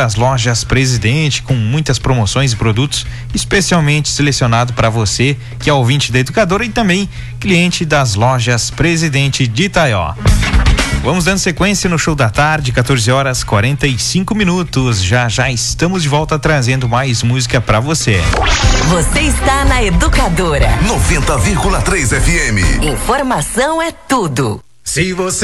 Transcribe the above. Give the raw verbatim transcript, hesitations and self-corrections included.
das lojas Presidente, com muitas promoções e produtos especialmente selecionado para você que é ouvinte da Educadora e também cliente das lojas Presidente de Itaió. Vamos dando sequência no show da tarde, quatorze horas e quarenta e cinco minutos. Já já estamos de volta trazendo mais música para você. Você está na Educadora noventa vírgula três F M. Informação é tudo. Se você